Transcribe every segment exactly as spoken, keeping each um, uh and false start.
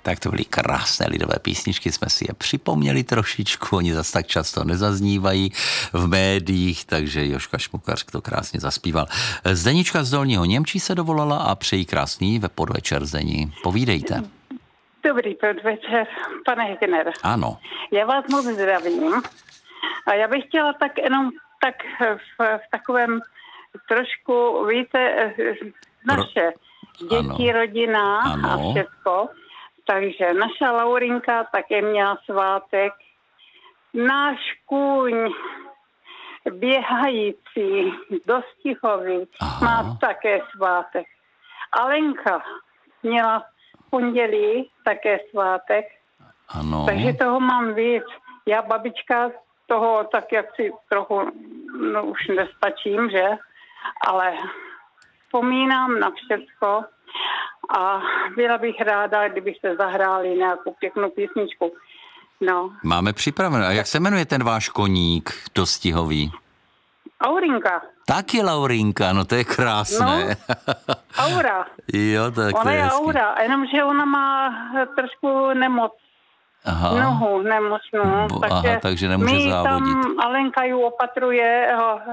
Tak to byly krásné lidové písničky, jsme si je připomněli trošičku, oni zas tak často nezaznívají v médiích, takže Jožka Šmukař to krásně zaspíval. Zdenička z Dolního Němčí se dovolala a přeji krásný podvečer, Zdeni. Povídejte. Dobrý podvečer, pane Hegner. Ano. Já vás moc zdravím a já bych chtěla tak jenom tak v, v takovém trošku, víte, naše Pro... děti, ano. rodina ano. a všechno. Takže naša Laurinka také měla svátek. Náš kůň běhající, dostihový, Aha. má také svátek. Alenka měla v pondělí také svátek. Ano. Takže toho mám víc. Já, babička, toho tak jak si trochu, no už nestačím, že? Ale vzpomínám na všecko. A byla bych ráda, kdybyste zahráli nějakou pěknou písničku. No. Máme připraveno. A jak se jmenuje ten váš koník dostihový? Aurinka. Taky Laurinka, no to je krásné. No, Aura. Jo, tak ona to je je hezky. Aura, jenomže ona má trošku nemoc. Aha. Nohu nemocnou. Bo, takže, aha, takže nemůže my závodit. Tam Alenka ji opatruje,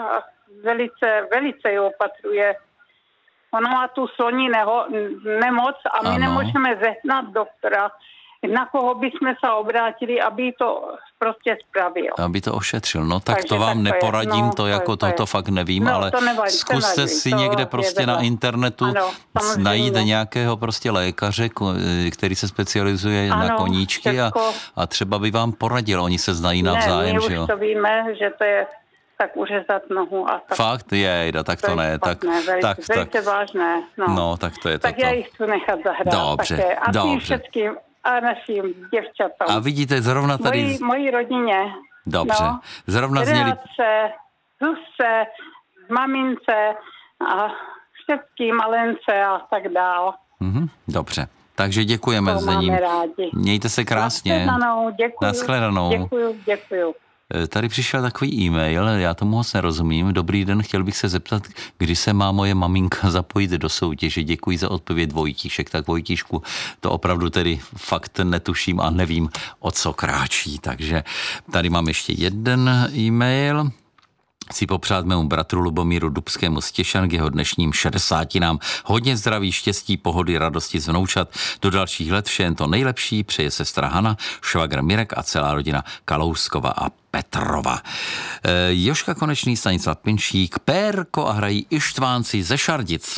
velice, velice ji opatruje. Ona má tu sloní neho, nemoc a my ano. nemůžeme zehnat doktora, na koho bychom se obrátili, aby to prostě spravil. Aby to ošetřil. No tak Takže to vám tak to neporadím, no, to jako to, to fakt nevím, no, ale to nevadí, zkuste nevadí, si to někde prostě na internetu ano, najít nějakého prostě lékaře, který se specializuje ano, na koníčky a, a třeba by vám poradil. Oni se znají navzájem, ne, že my jo? už to víme, že to je tak uřezat nohu a tak. Fakt? Jejda, tak to, to ne. Tak, velice, tak, velice tak, vážné. No. no, tak to je tak toto. Tak já jich chci nechat zahrát dobře, také. A dobře. tím všetkým a našim děvčatám. A vidíte, zrovna tady... Mojí, mojí rodině. Dobře. No, Zrovna zněli... Renace, Zuzce, mamince a všetkým Malence a tak dál. Mhm, dobře. Takže děkujeme za ním. Mějte se krásně. Nashledanou, děkuju. Nashledanou. Děkuju, děkuju. Tady přišel takový e-mail, já tomu moc nerozumím. Dobrý den, chtěl bych se zeptat, kdy se má moje maminka zapojit do soutěže. Děkuji za odpověď, Vojtíšek. Tak Vojtíšku, to opravdu tedy fakt netuším a nevím, o co kráčí. Takže tady mám ještě jeden e-mail. Chci popřát mému bratru Lubomíru Dubskému z Těšan k jeho dnešním šedesátinám. Hodně zdraví, štěstí, pohody, radosti z vnoučat. Do dalších let vše jen to nejlepší. Přeje sestra Hana, švagr Mirek a celá rodina Kalouskova a Petrova. E, Jožka Konečný, Stanislav Pinčík, Pérko a hrají Ištvánci ze Šardic.